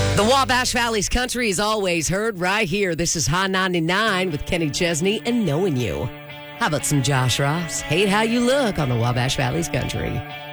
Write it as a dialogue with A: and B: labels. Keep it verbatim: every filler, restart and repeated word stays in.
A: The Wabash Valley's country is always heard right here. This is High ninety-nine with Kenny Chesney and Knowing You. How about some Josh Ross? Hate how you look on the Wabash Valley's country.